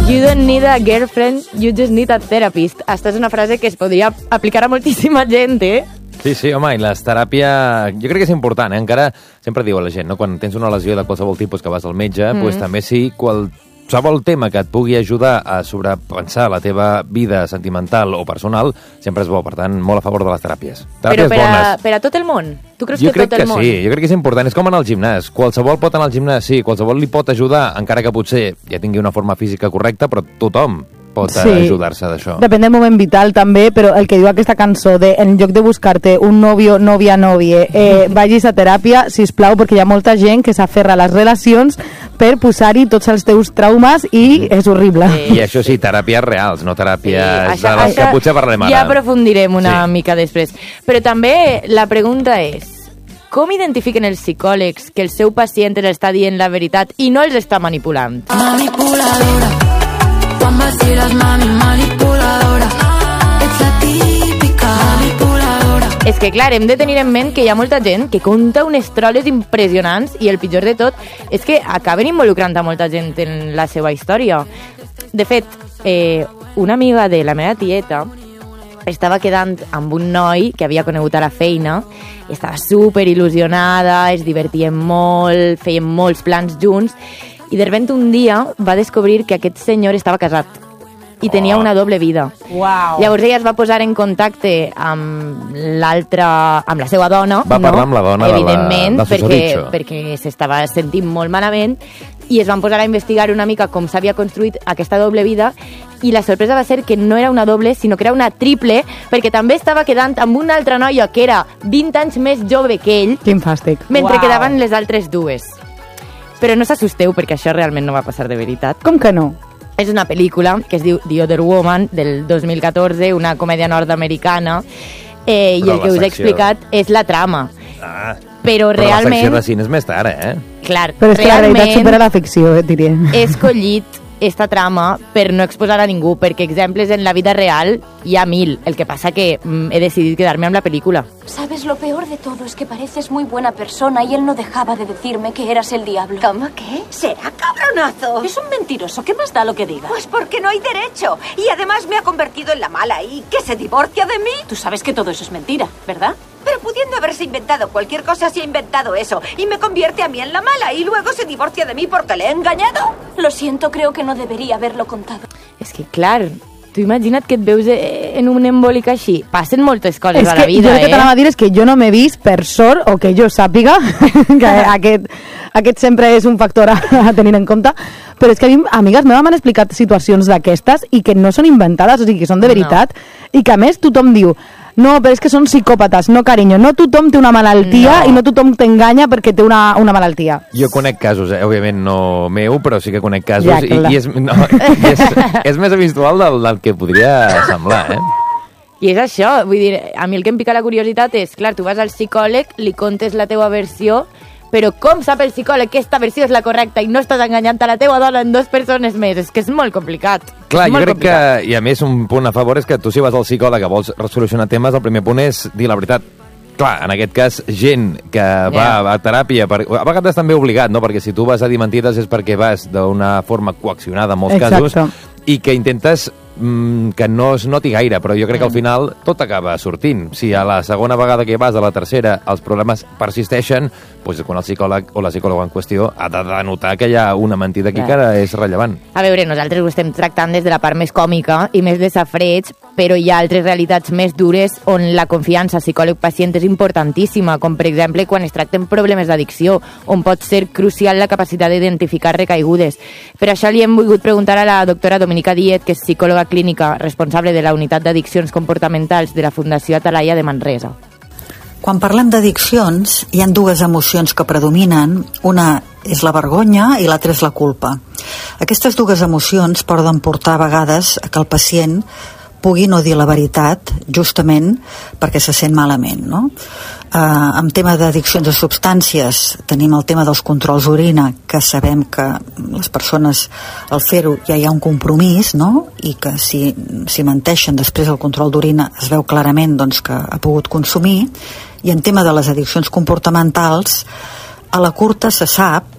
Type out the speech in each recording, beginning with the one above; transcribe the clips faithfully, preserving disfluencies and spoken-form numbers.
You don't need a girlfriend, you just need a therapist. Aquesta és una frase que es podria aplicar a moltíssima gent, eh? Sí, sí, home, i les teràpia... Jo crec que és important, eh? Encara sempre diu a la gent, no? Quan tens una lesió de qualsevol tipus que vas al metge, mm. pues, també sí, qualsevol tema que et pugui ajudar a sobrepensar la teva vida sentimental o personal, sempre és bo. Per tant, molt a favor de les teràpies. Teràpies Però per a, bones. per a tot el món? Tu creus jo que tot el món? Jo crec que sí, jo crec que és important. És com anar al gimnàs. Qualsevol pot anar al gimnàs, sí, qualsevol li pot ajudar, encara que potser ja tingui una forma física correcta, però tothom pot sí. ajudar-se d'això. Depèn del moment vital també, però el que diu aquesta cançó de en lloc de buscar-te un novio, novia, novie, eh, vagis a teràpia, sisplau, perquè hi ha molta gent que s'aferra a les relacions per posar-hi tots els teus traumes i mm. és horrible. Sí. I això sí, teràpies reals, no teràpies sí, això, de les això que potser parlem ara. Ja aprofundirem una sí. mica després. Però també la pregunta és, com identifiquen els psicòlegs que el seu pacient els està dient la veritat i no els està manipulant? Manipuladora, quan vaciles, mami, manipuladora, ets la típica manipuladora. És que, clar, hem de tenir en ment que hi ha molta gent que conta unes troles impressionants i el pitjor de tot és que acaben involucrant a molta gent en la seva història. De fet, eh, una amiga de la meva tieta estava quedant amb un noi que havia conegut a la feina, estava super il·lusionada, es divertien molt, feien molts plans junts, i de repente un dia va descobrir que aquest senyor estava casat i tenia una doble vida. Wow. Llavors ella es va posar en contacte amb l'altra, amb la seva dona, va parlar no? amb la dona evidentment, de la, perquè, perquè s'estava sentint molt malament, i es van posar a investigar una mica com s'havia construït aquesta doble vida, i la sorpresa va ser que no era una doble, sinó que era una triple, perquè també estava quedant amb una altra noia que era vint anys més jove que ell. Quin fàstic. Mentre wow. quedaven les altres dues. Però no s'assusteu, perquè això realment no va passar de veritat. Com que no? És una pel·lícula que es diu The Other Woman, del dos mil catorze, una comèdia nord-americana, eh, i el que us he explicat és la trama. Ah, però, però realment... la secció de cine és més tard, eh? Clar, però és que realment... la realitat supera la ficció, diria. He escollit esta trama per no exposar a ningú, perquè exemples en la vida real hi ha mil. El que passa que mm, he decidit quedarme amb la película. ¿Sabes? Lo peor de todo es que pareces muy buena persona y él no dejaba de decirme que eras el diablo. ¿Cómo qué? Será cabronazo. Es un mentiroso. ¿Qué más da lo que diga? Pues porque no hay derecho. Y además me ha convertido en la mala. ¿Y que se divorcia de mí? Tú sabes que todo eso es mentira, ¿verdad? Pero pudiendo haberse inventado cualquier cosa, se ha inventado eso. Y me convierte a mí en la mala. Y luego se divorcia de mí porque le he engañado. Lo siento, creo que no debería haberlo contado. És que, clar, tu imagina't que et veus en un embolic així. Passen moltes coses és a la que vida, jo el eh? que t'anava a dir és que jo no m'he vist, per sort, o que jo sàpiga, que aquest, aquest sempre és un factor a, a tenir en compte, però és que a mi, amigues meves m'han explicat situacions d'aquestes i que no són inventades, o sigui, que són de veritat, no. I que a més tothom diu no, però és que són psicòpates. No, carinyo, no tothom té una malaltia no. I no tothom t'enganya perquè té una, una malaltia. Jo conec casos, eh? Òbviament no meu, però sí que conec casos, ja, i, i, és, no, i és, és més habitual del, del que podria semblar, eh? I és això, vull dir, a mi el que em pica la curiositat és, clar, tu vas al psicòleg, li contes la teua versió, però com sap el psicòleg que aquesta versió és la correcta i no estàs enganyant a la teua dona en dues persones més? És que és molt complicat. Clar, és jo molt crec complicat. que, i a més un punt a favor és que tu si vas al psicòleg que vols resolucionar temes, el primer punt és dir la veritat. Clar, en aquest cas, gent que va yeah. a teràpia, per, a vegades també obligat, no? Perquè si tu vas a dir mentides és perquè vas d'una forma coaccionada en molts Exacte. casos, i que intentes mm, que no es noti gaire, però jo crec que al final tot acaba sortint. Si a la segona vegada que vas, a la tercera, els problemes persisteixen, doncs quan el psicòleg o la psicòloga en qüestió ha de denotar que hi ha una mentida aquí que és rellevant. A veure, nosaltres ho estem tractant des de la part més còmica i més de safreig, però hi ha altres realitats més dures on la confiança psicòleg-pacient és importantíssima, com per exemple quan es tracten problemes d'addicció, on pot ser crucial la capacitat d'identificar recaigudes. Per això li hem volgut preguntar a la doctora Dominica Díez, que és psicòloga clínica responsable de la unitat d'addiccions comportamentals de la Fundació Atalaya de Manresa. Quan parlem d'addiccions, hi ha dues emocions que predominen. Una és la vergonya i l'altra és la culpa. Aquestes dues emocions poden portar a vegades a que el pacient pugui no dir la veritat justament perquè se sent malament, no? Uh, en tema d'addiccions a substàncies tenim el tema dels controls d'orina, que sabem que les persones al fer-ho ja hi ha un compromís, no? I que si, si menteixen després el control d'orina es veu clarament doncs, que ha pogut consumir. I en tema de les addiccions comportamentals, a la curta se sap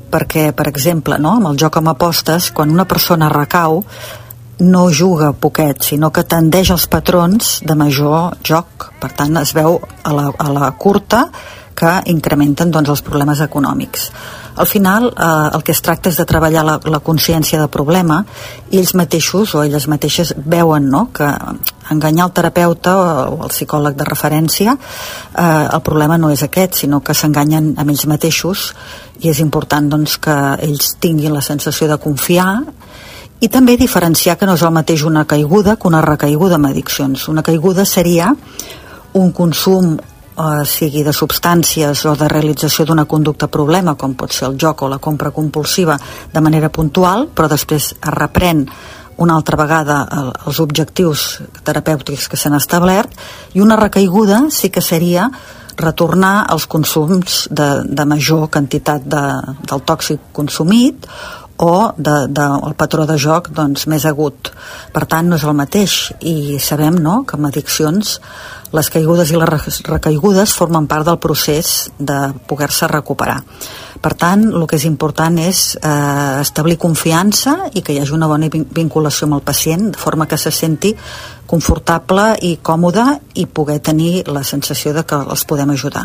perquè, per exemple, no, amb el joc amb apostes, quan una persona recau, no juga poquet, sinó que tendeix als patrons de major joc. Per tant, es veu a la, a la curta que incrementen doncs, els problemes econòmics. Al final, eh, el que es tracta és de treballar la, la consciència del problema, i ells mateixos o elles mateixes veuen, no?, que enganyar el terapeuta o el psicòleg de referència, eh, el problema no és aquest, sinó que s'enganyen amb ells mateixos, i és important doncs, que ells tinguin la sensació de confiar, i també diferenciar que no és el mateix una caiguda que una recaiguda amb addiccions. Una caiguda seria un consum, eh, sigui de substàncies o de realització d'una conducta problema, com pot ser el joc o la compra compulsiva, de manera puntual, però després es reprèn una altra vegada els objectius terapèutics que s'han establert, i una recaiguda sí que seria retornar als consums de, de major quantitat de, del tòxic consumit, o de, de, el patró de joc doncs, més agut. Per tant, no és el mateix, i sabem, no?, que amb addiccions les caigudes i les recaigudes formen part del procés de poder-se recuperar. Per tant, el que és important és eh, establir confiança i que hi hagi una bona vinculació amb el pacient, de forma que se senti confortable i còmode i poder tenir la sensació de que els podem ajudar.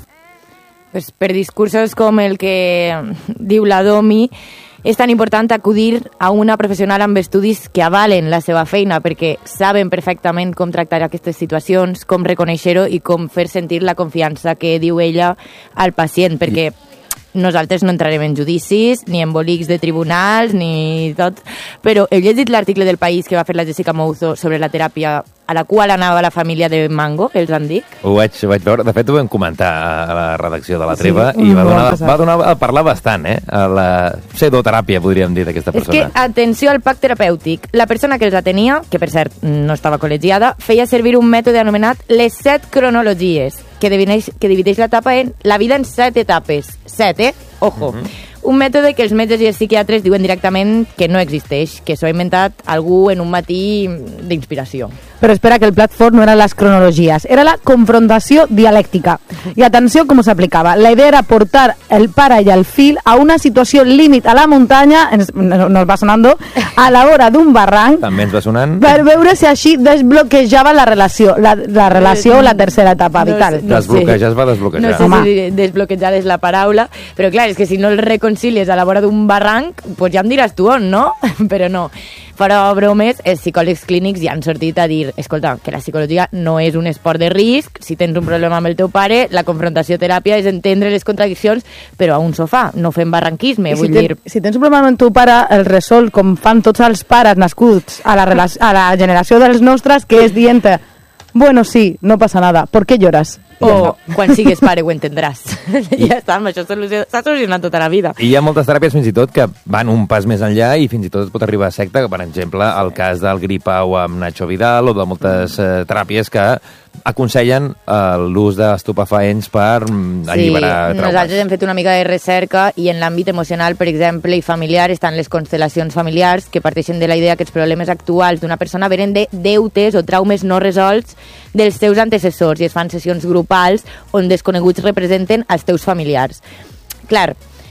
Pues per discursos com el que diu la Domi, és tan important acudir a una professional amb estudis que avalen la seva feina, perquè saben perfectament com tractar aquestes situacions, com reconèixer-ho i com fer sentir la confiança que diu ella al pacient, perquè nosaltres no entrarem en judicis, ni en embolics de tribunals, ni tot, però he llegit l'article del País que va fer la Jessica Mouzo sobre la teràpia a la qual anava la família de Mango, que els en dic. Ho vaig, ho vaig veure, de fet ho vam comentar a la redacció de La Treva, sí, i va donar, va donar a parlar bastant, eh? A la pseudoteràpia, podríem dir, d'aquesta persona. És que, atenció al pack terapèutic, la persona que els atenia, que per cert no estava col·legiada, feia servir un mètode anomenat les set cronologies, que divideix, que divideix l'etapa en la vida en set etapes. Set, eh? Ojo. Mm-hmm. Un mètode que els metges i els psiquiatres diuen directament que no existeix, que s'ho ha inventat algú en un matí d'inspiració. Pero espera, que el plat fort no eran las cronologías, era la confrontació dialèctica. I atenció com s'aplicava. La idea era portar el pare i el fill a una situació límit a la muntanya, ens, nos va sonando, a la hora d'un barranc, també ens va sonant, per veure si així desbloquejava la relació, la, la relació o la tercera etapa no, vital. No desbloquejar es va desbloquejar. No sé Home. si desbloquejar és la paraula, però clar, és que si no el reconcilies a la vora d'un barranc, pues ja em diràs tu on, no? Però no. Però bromes, els psicòlegs clínics ja han sortit a dir, escolta, que la psicologia no és un esport de risc, si tens un problema amb el teu pare, la confrontació teràpia és entendre les contradiccions, però a un sofà, no fem barranquisme, I vull si ten, dir... Si tens un problema amb el teu pare, el resol com fan tots els pares nascuts a la, a la generació dels nostres, que és dient, bueno, sí, no passa nada, ¿por qué lloras? O quan sigues pare ho entendràs. Ja està, amb això s'ha solucionat tota la vida. I hi ha moltes teràpies fins i tot que van un pas més enllà i fins i tot es pot arribar a secta, que per exemple el cas del Gripau amb Nacho Vidal o de moltes eh, teràpies que aconsellen eh, l'ús d'estupefaents per mm, alliberar sí, traumes. Nosaltres hem fet una mica de recerca i en l'àmbit emocional, per exemple, i familiar, estan les constel·lacions familiars que parteixen de la idea que els problemes actuals d'una persona venen de deutes o traumes no resolts dels seus antecessors i es fan sessions grupals on desconeguts representen els teus familiars. Clar,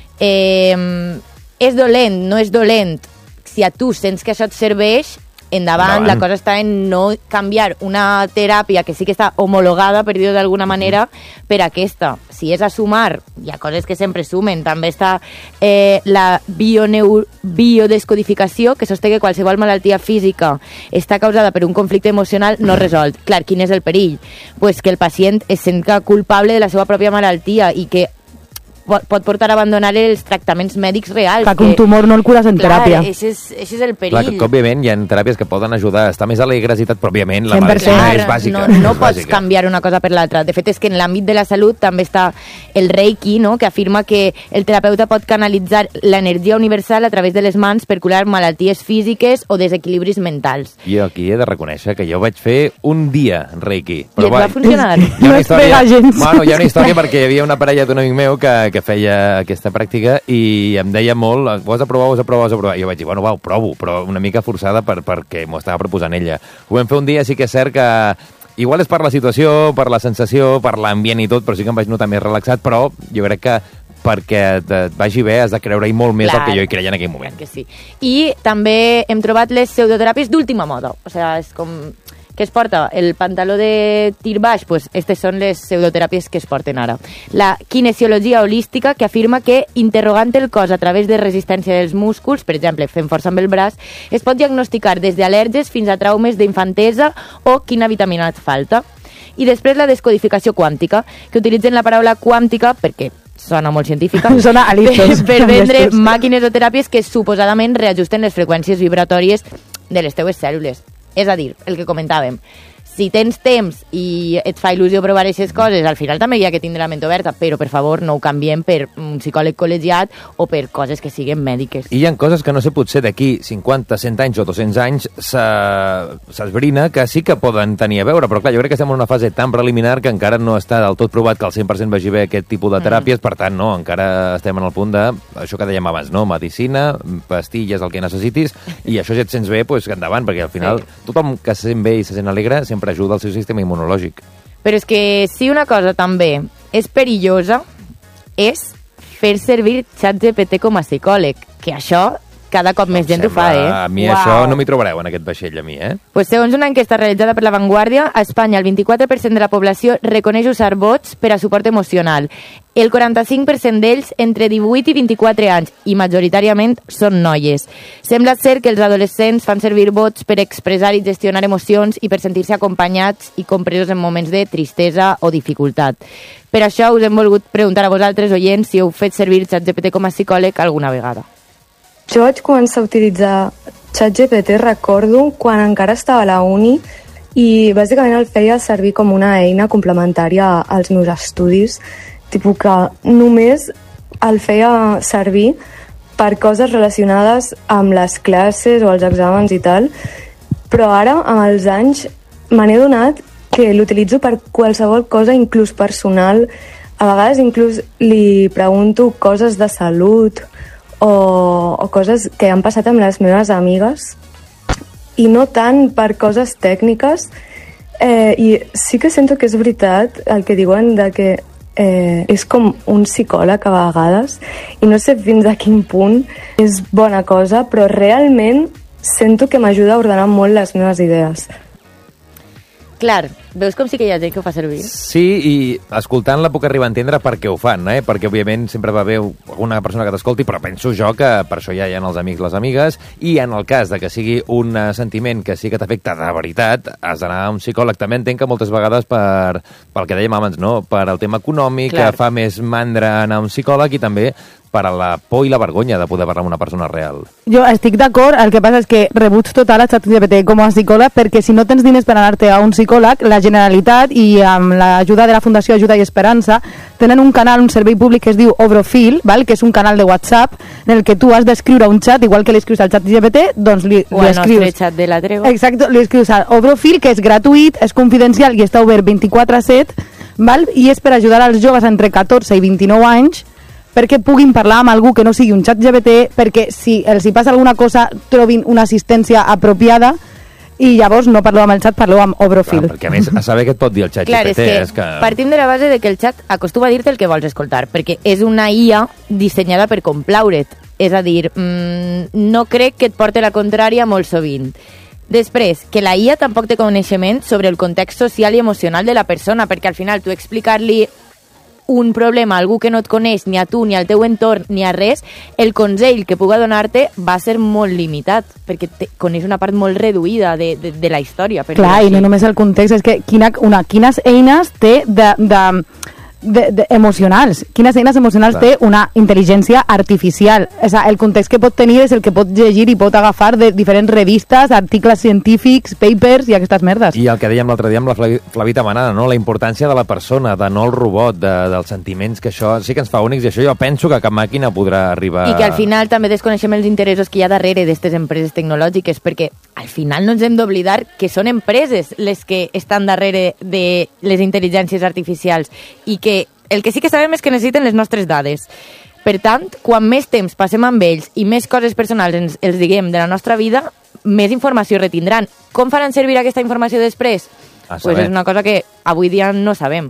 eh, és dolent, no és dolent. Si a tu sents que això et serveix, endavant, endavant. La cosa està en no canviar una teràpia que sí que està homologada, per dir-ho d'alguna manera, per aquesta. Si és a sumar, hi ha coses que sempre sumen. També està eh, la bioneur... biodescodificació, que sosté que qualsevol malaltia física està causada per un conflicte emocional no resolt. Clar, quin és el perill? Pues que el pacient es senta culpable de la seva pròpia malaltia i que pot portar a abandonar els tractaments mèdics reals. Clar, que un tumor no el cures en clar, teràpia. Això és, és el perill. Clar, que, que, òbviament, hi ha teràpies que poden ajudar a estar més alegres i tot, però òbviament la cent per cent. medicina és bàsica. No, no és pots bàsica. canviar una cosa per l'altra. De fet, és que en l'àmbit de la salut també està el Reiki, no?, que afirma que el terapeuta pot canalitzar l'energia universal a través de les mans per curar malalties físiques o desequilibris mentals. Jo aquí he de reconèixer que jo vaig fer un dia Reiki. I et va funcionar? Hi ha No una es història, pega gens. bueno, hi ha una història perquè hi havia una parella d'un amic meu que, que feia aquesta pràctica i em deia molt, ho has de provar, ho has de provar, ho has de provar. I jo vaig dir, bueno, va, ho provo, però una mica forçada per, perquè m'ho estava proposant ella. Ho vam fer un dia, sí que és cert que igual és per la situació, per la sensació, per l'ambient i tot, però sí que em vaig notar més relaxat, però jo crec que perquè et, et vagi bé has de creure-hi molt més Clar, del que jo hi creia en aquell moment. Que sí. I també hem trobat les pseudoteràpies d'última moda. O sigui, és com... que es porta el pantaló de tir baix, pues aquestes són les pseudoteràpies que es porten ara. La kinesiologia holística, que afirma que interrogant el cos a través de resistència dels músculs, per exemple, fent força amb el braç, es pot diagnosticar des d'al·lèrgies fins a traumes d'infantesa o quina vitamina et falta. I després la descodificació quàntica, que utilitzen la paraula quàntica perquè sona molt científica, sona a listos, per, per vendre màquines o teràpies que suposadament reajusten les freqüències vibratòries de les teues cèl·lules. És a dir, el que comentàvem, si tens temps i et fa il·lusió provar aquestes coses, al final també hi ha que tindre la ment oberta, però per favor no ho canviem per un psicòleg col·legiat o per coses que siguin mèdiques. I hi ha coses que no sé, potser d'aquí cinquanta, cent anys o dos-cents anys s'esbrina que sí que poden tenir a veure, però clar, jo crec que estem en una fase tan preliminar que encara no està del tot provat que al cent per cent vagi bé aquest tipus de teràpies, mm. per tant, no, encara estem en el punt de, això que dèiem abans, no? Medicina, pastilles, el que necessitis, i això si et sents bé, doncs endavant, perquè al final sí. tothom que se sent bé i se sent alegre sempre ajuda al seu sistema immunològic. Però és que si una cosa també és perillosa és fer servir ChatGPT com a psicòleg, que això cada cop més gent ho fa, eh? A mi Uau. Això no m'hi trobareu en aquest vaixell, a mi, eh? Pues segons una enquesta realitzada per La Vanguardia, a Espanya el vint-i-quatre per cent de la població reconeix usar bots per a suport emocional. El quaranta-cinc per cent d'ells entre divuit i vint-i-quatre anys, i majoritàriament són noies. Sembla ser que els adolescents fan servir bots per expressar i gestionar emocions i per sentir-se acompanyats i compresos en moments de tristesa o dificultat. Per això us hem volgut preguntar a vosaltres, oients, si heu fet servir ChatGPT com a psicòleg alguna vegada. Jo vaig començar a utilitzar ChatGPT, recordo, quan encara estava a la uni i bàsicament el feia servir com una eina complementària als meus estudis, tipus que només el feia servir per coses relacionades amb les classes o els exàmens i tal, però ara, amb els anys, me n'he donat que l'utilitzo per qualsevol cosa, inclús personal. A vegades inclús li pregunto coses de salut o, o coses que han passat amb les meves amigues i no tant per coses tècniques, eh, i sí que sento que és veritat el que diuen de que eh, és com un psicòleg a vegades i no sé fins a quin punt és bona cosa, però realment sento que m'ajuda a ordenar molt les meves idees. Clar, veus com sí que hi ha gent que ho fa servir? Sí, i escoltant-la puc arribar a entendre per què ho fan, eh? Perquè òbviament sempre va haver una persona que t'escolti, però penso jo que per això ja hi ha els amics, les amigues, i en el cas de que sigui un sentiment que sí que t'afecta de veritat, has d'anar a un psicòleg. També entenc que moltes vegades per, pel que dèiem abans, no? Per el tema econòmic, Clar. que fa més mandra anar a un psicòleg, i també per a la por i la vergonya de poder parlar amb una persona real. Jo estic d'acord, el que passa és que rebuig total a ChatGPT com a psicòleg, perquè si no tens diners per anar-te a un psicòleg, la Generalitat i amb l'ajuda de la Fundació Ajuda i Esperança tenen un canal, un servei públic que es diu Obrofil, val? Que és un canal de WhatsApp en el que tu has d'escriure un xat, igual que li escrius al ChatGPT, doncs li, o li al escrius... nostre xat de la Trego. Exacte, li escrius al Obrofil, que és gratuït, és confidencial i està obert vint-i-quatre set, val? I és per ajudar als joves entre catorze i vint-i-nou anys perquè puguin parlar amb algú que no sigui un ChatGPT, perquè si els hi passa alguna cosa trobin una assistència apropiada i llavors no parleu amb el xat, parleu amb Obrofil. Clar, perquè a més, a saber què et pot dir el ChatGPT. Clar, és que, és que partim de la base de que el xat acostuma a dir-te el que vols escoltar, perquè és una I A dissenyada per complaure't. És a dir, mmm, no crec que et porti la contrària molt sovint. Després, que la I A tampoc té coneixement sobre el context social i emocional de la persona, perquè al final tu explicar-li un problema a algú que no et coneix, ni a tu, ni al teu entorn, ni a res, el consell que puga donar-te va ser molt limitat, perquè te coneix una part molt reduïda de, de, de la història. Per Clar, i no només el context, és que quina, una, quines eines té de... de... De, de, emocionals. Quines eines emocionals Clar. té una intel·ligència artificial. O sea, el context que pot tenir és el que pot llegir i pot agafar de diferents revistes, articles científics, papers i aquestes merdes. I el que dèiem l'altre dia amb la Flavi, Flavita Manada, no? La importància de la persona, de no el robot, de, dels sentiments, que això sí que ens fa únics, i això jo penso que cap màquina podrà arribar... I que al final també desconeixem els interessos que hi ha darrere d'aquestes empreses tecnològiques, perquè al final no ens hem d'oblidar que són empreses les que estan darrere de les intel·ligències artificials i que el que sí que sabem és que necessiten les nostres dades. Per tant, quan més temps passem amb ells i més coses personals ens, els diguem de la nostra vida, més informació retindran. Com faran servir aquesta informació després? Pues és una cosa que avui dia no sabem.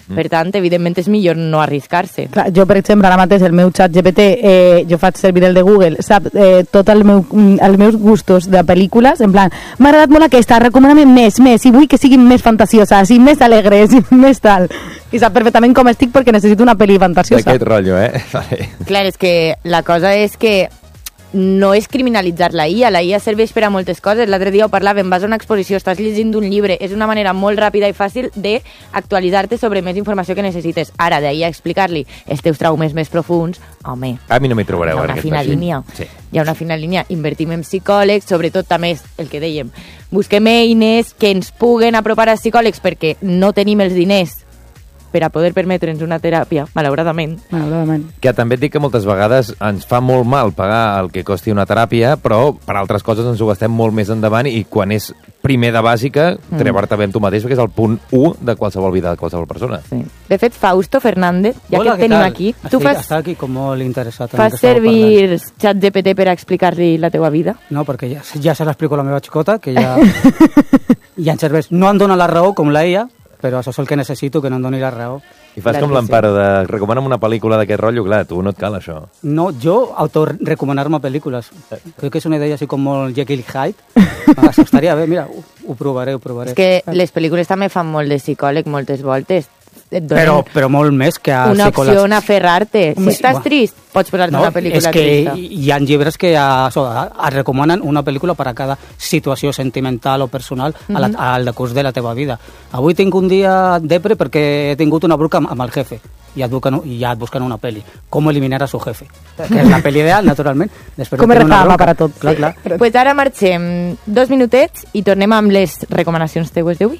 Uh-huh. Per tant, evidentment és millor no arriscar-se. Clar, jo, per exemple, ara mateix el meu xat G P T, eh, jo faig servir el de Google, sap eh, tot el meu, els meus gustos de pel·lícules, en plan, m'ha agradat molt aquesta, recomana-me més, més, i vull que siguin més fantasioses, i més alegres, i més tal. I sap perfectament com estic perquè necessito una pel·li fantasiosa. D'aquest rotllo, eh? Vale. Clar, és que la cosa és que no és criminalitzar la I A, la I A serveix per a moltes coses. L'altre dia ho parlàvem, vas a una exposició, estàs llegint un llibre, és una manera molt ràpida i fàcil d'actualitzar-te sobre més informació que necessites. Ara, d'ahir a explicar-li els teus traumes més profuns, home... A mi no m'hi trobareu. Hi ha una fina línia. Sí. Hi ha una fina línia. Invertim en psicòlegs, sobretot també és el que dèiem. Busquem eines que ens puguen apropar als psicòlegs perquè no tenim els diners per a poder permetre'ns una teràpia, malauradament. Malauradament. Que també et dic que moltes vegades ens fa molt mal pagar el que costi una teràpia, però per altres coses ens ho gastem molt més endavant i quan és primer de bàsica, mm. trebar-te bé amb tu mateix, perquè és el punt u de qualsevol vida de qualsevol persona. Sí. De fet, Fausto Fernández, ja Hola, que et tenim tal? aquí, Estic, tu fas, està aquí com molt interessat. fas servir xat G P T per a explicar-li la teua vida? No, perquè ja, ja se l'explico a la meva xicota, que ja, ja em serveix. No em dona la raó com la I A, però això és el que necessito, que no em doni la raó. I fas com l'Amparo de recomana'm una pel·lícula d'aquest rotllo, clar, tu no et cal això. No, jo autorecomanar-me pel·lícules. Crec que és una idea així com molt Jekyll i Hyde. Això estaria bé, mira, ho, ho provaré, ho provaré. És que les pel·lícules també fan molt de psicòleg moltes voltes. Però, però molt més que a una psicòlegs. opció a aferrar-te. Si estàs trist, pots posar-te no, una pel·lícula és que trista. hi ha llibres que a, so, et recomanen una pel·lícula per a cada situació sentimental o personal mm-hmm. a la, al decurs de la teva vida. Avui tinc un dia depre perquè he tingut una bruca amb, amb el jefe i et busquen, i ja et busquen una pel·li. Com eliminar a su jefe. Que és la pel·li ideal, naturalment. Després com es reclama per a tot. Clar, clar. Pues ara marxem dos minutets i tornem amb les recomanacions teues d'avui.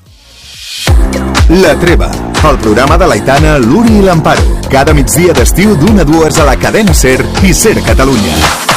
La Treva, el programa de l'Aitana, l'Uri i l'Amparo. Cada migdia d'estiu d'una a dues a la cadena SER i SER Catalunya.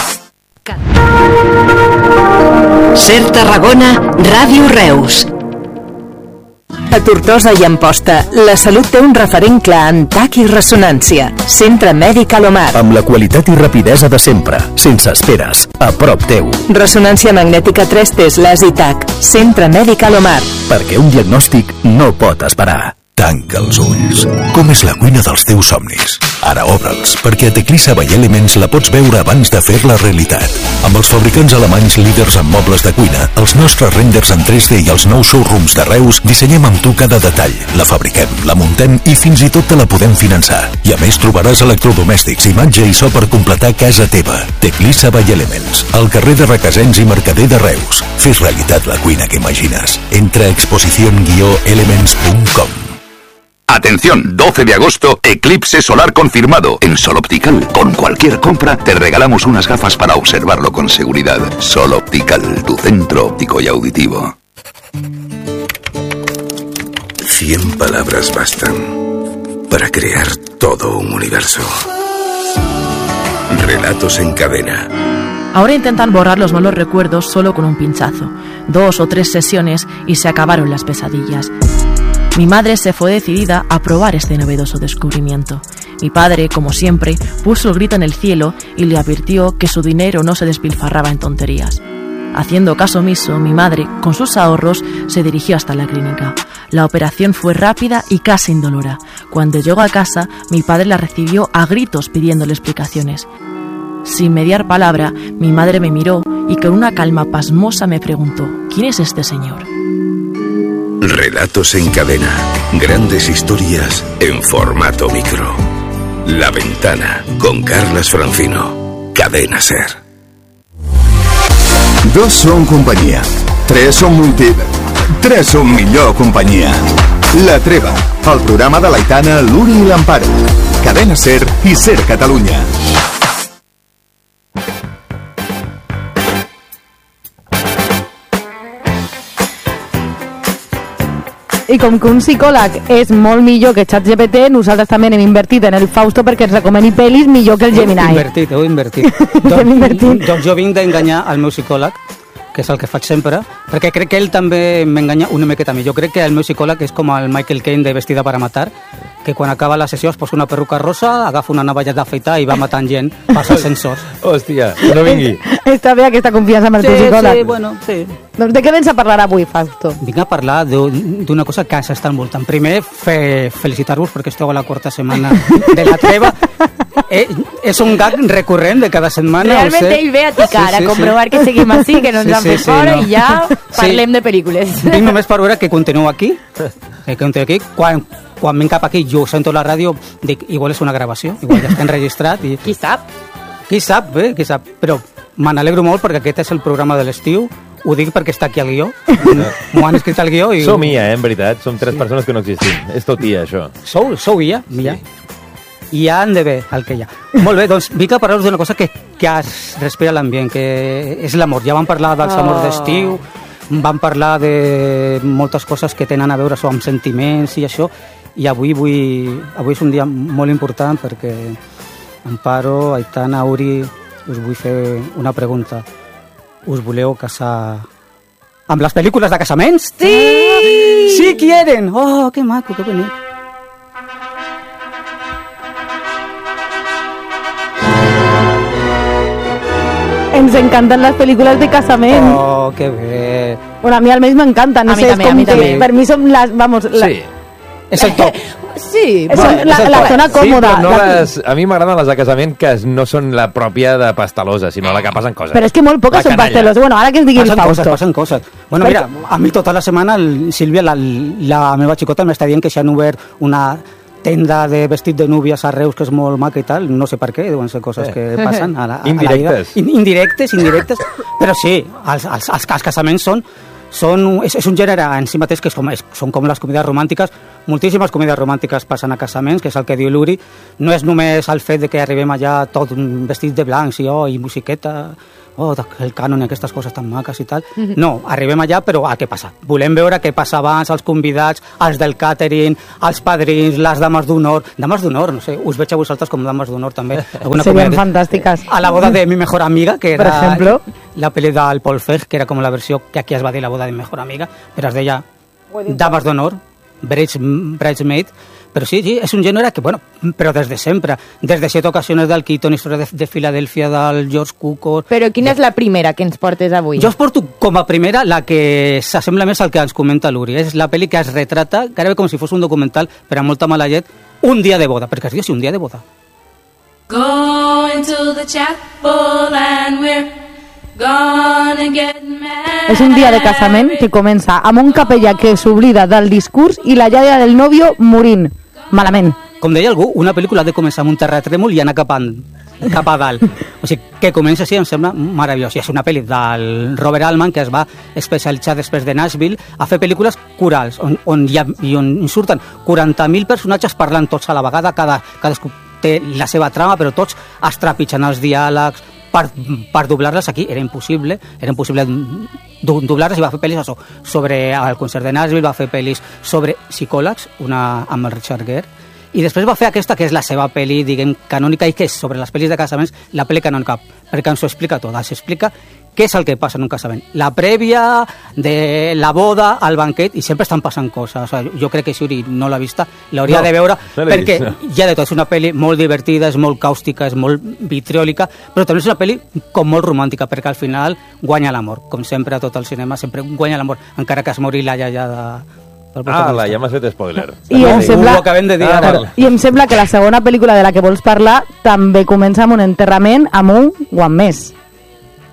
SER Tarragona, Ràdio Reus. A Tortosa i Amposta, la salut té un referent clar en tac i ressonància. Centre Mèdic Alomar. Amb la qualitat i rapidesa de sempre, sense esperes, a prop teu. Ressonància magnètica tres Teslas i tac. Centre Mèdic Alomar. Perquè un diagnòstic no pot esperar. Tanca els ulls. Com és la cuina dels teus somnis? Ara obre'ls, perquè a Teclisa by Elements la pots veure abans de fer-la realitat. Amb els fabricants alemanys líders en mobles de cuina, els nostres renders en tres D i els nous showrooms de Reus, dissenyem amb tu cada detall. La fabriquem, la muntem i fins i tot te la podem finançar. I a més trobaràs electrodomèstics, imatge i so per completar casa teva. Teclisa by Elements, al carrer de Requesens i Mercader de Reus. Fes realitat la cuina que imagines. Entra a exposición guió elements punt com. Atención, doce de agosto, eclipse solar confirmado. En Sol Optical, con cualquier compra, te regalamos unas gafas para observarlo con seguridad. Sol Optical, tu centro óptico y auditivo. Cien palabras bastan para crear todo un universo. Relatos en cadena. Ahora intentan borrar los malos recuerdos solo con un pinchazo. Dos o tres sesiones y se acabaron las pesadillas. Mi madre se fue decidida a probar este novedoso descubrimiento. Mi padre, como siempre, puso el grito en el cielo y le advirtió que su dinero no se despilfarraba en tonterías. Haciendo caso omiso, mi madre, con sus ahorros, se dirigió hasta la clínica. La operación fue rápida y casi indolora. Cuando llegó a casa, mi padre la recibió a gritos pidiéndole explicaciones. Sin mediar palabra, mi madre me miró y con una calma pasmosa me preguntó: ¿quién es este señor? Relatos en cadena. Grandes historias en formato micro. La Ventana, con Carles Francino. Cadena SER. Dos són companyia. Tres són multi... Tres són millor companyia. La Treva, el programa de l'Aitana, l'Uri i l'Amparo. Cadena SER i SER Catalunya. I com que un psicòleg és molt millor que ChatGPT, nosaltres també hem invertit en el Fausto perquè ens recomani pel·lis millor que el Gemini. Heu invertit, heu invertit. doncs, invertit. doncs jo vinc d'enganyar el meu psicòleg, que és el que faig sempre, perquè crec que ell també m'enganya una miqueta a mi. Jo crec que el meu psicòleg és com el Michael Caine de Vestida para matar, que que quan acaba la sessió es posa una perruca rosa, agafa una navalla d'afeitar i va matant gent pels ascensors. Hòstia, no vingui. Està bé aquesta confiança amb el Sí, teu psicòleg. sí, bueno, sí. Doncs de què vens a parlar avui, Fausto? Vinc a parlar d'un- d'una cosa que ens està envoltant. Primer, fe, felicitar-vos perquè esteu a la quarta setmana de la treva. Eh, és un gag recurrent de cada setmana. Realment ho sé. ell ve a picar, a comprovar que seguim així, que no ens Sí, han sí, fet sí, fora no. i ja Sí. parlem de pel·lícules. Vinc només per veure que continueu aquí. Que continueu aquí. Quan, quan vinc cap aquí, jo sento la ràdio, dic, igual és una gravació, igual ja està enregistrat. I... Qui sap? Qui sap, eh? Qui sap. Però me n'alegro molt perquè aquest és el programa de l'estiu. Ho dic perquè està aquí al guió. M'ho han escrit al guió. I... Som I A, eh, en veritat. Som tres persones que no existim. És tot I A, això. Sou, sou I A, I A. I ha han de bé el que hi ha. Molt bé, doncs vinc a parlar-vos d'una cosa que, que es respira a l'ambient, que és l'amor. Ja vam parlar dels Oh. amors d'estiu, vam parlar de moltes coses que tenen a veure amb sentiments i això, i avui, vull, avui és un dia molt important perquè Amparo, Aitana, Uri, us vull fer una pregunta. Us voleu casar amb les pel·lícules de casaments? Sí! Sí quieren! Oh, que maco, que bonic. Ens encanten les pel·lícules de casament. Oh, que bé. Bueno, a mi almenys m'encanten. No A mi sé, també, és a com mi que també. per mi som les... Vamos, la, Sí. És el top. Sí, és Bueno, la, és el la top. zona Sí, còmoda. però no la- les, a mi m'agraden les de casament que no són la pròpia de pastalosa, sinó la que passen coses. Però és que molt poques La són canalla. pastelos. Bueno, ara que ens digui el Passen Fausto. coses, passen coses. Bueno, Perquè- mira, a mi tota la setmana, el, Sílvia, la, la meva xicota, m'està dient que s'han obert una tenda de vestit de núvies a Reus que és molt maca i tal, no sé per què, deuen ser coses que passen a la, a la vida. Indirectes. In, indirectes, indirectes, però sí, els, els, els, els casaments són, són és, és un gènere en si mateix que és com, és, són com les comèdies romàntiques, moltíssimes comèdies romàntiques passen a casaments, que és el que diu l'Uri, no és només el fet de que arribem allà tot vestit de blancs i, oh, i musiqueta, oh, el cànon i aquestes coses tan maques i tal. No, arribem allà, però a què passa? Volem veure què passa abans, els convidats, els del càtering, els padrins, les dames d'honor. Dames d'honor, no sé, us veig a vosaltres com dames d'honor també. Alguna Serien comèdia- fantàstiques. A la boda de mi mejor amiga, que Per era ejemplo. la pel·li del Paul Feig, que era com la versió que aquí es va dir la boda de mi mejor amiga, però es deia dames d'honor, bridesmaid, però sí, sí, és un gènere que, bueno, però des de sempre, des de set ocasions del Keaton, història de, de Filadèlfia, del George Cukor... Però quina és la primera que ens portes avui? Jo us porto com a primera la que s'assembla més al que ens comenta l'Uri. És la pel·li que es retrata, gairebé com si fos un documental, però amb molta mala llet, un dia de boda, perquè es diu així, un dia de boda. Going to the chapel and we're gonna get married. És un dia de casament que comença amb un capellà que s'oblida del discurs i la iaia del nòvio morint. Malament. Com deia algú, una pel·lícula ha de començar amb un terratrèmol i anar cap, en, cap a dalt. O sigui, que comença així em sembla meravellós. I és una pel·li del Robert Altman que es va especialitzar després de Nashville a fer pel·lícules corals, on, on, hi ha, i on hi surten quaranta mil personatges parlant tots a la vegada, cada, cadascú té la seva trama, però tots es trepitgen els diàlegs, per, per doblar-les aquí era impossible, era impossible do- doblar-les i va fer pel·lis això, sobre el concert de Nashville, va fer pel·lis sobre psicòlegs, una amb el Richard Gere, i després va fer aquesta que és la seva pel·li, diguem, canònica, i que és sobre les pel·lis de casaments, la pel·li canònica, perquè ens ho explica tot, ens explica què és el que passa en un casament. La prèvia de la boda, el banquet, i sempre estan passant coses. O sigui, jo crec que si Uri no l'ha vista, l'hauria No, de veure, no l'he perquè vist, no. hi ha de tot. És una pel·li molt divertida, és molt càustica, és molt vitriòlica, però també és una pel·li com molt romàntica, perquè al final guanya l'amor. Com sempre a tot el cinema, sempre guanya l'amor, encara que es mori la iaia de... del Ah, protagonista. la, ja m'has fet spoiler. I em, Sí, sembla, ho acabem de dir Ah, ara. val. I em sembla que la segona pel·lícula de la que vols parlar també comença amb un enterrament amb un o amb més.